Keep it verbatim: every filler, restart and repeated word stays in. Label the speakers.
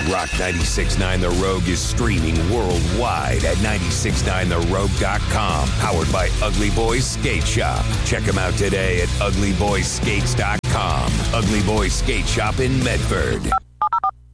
Speaker 1: Rock ninety-six point nine The Rogue is streaming worldwide at nine six nine the rogue dot com. Powered by Ugly Boys Skate Shop. Check them out today at ugly boys skates dot com. Ugly Boys Skate Shop in Medford.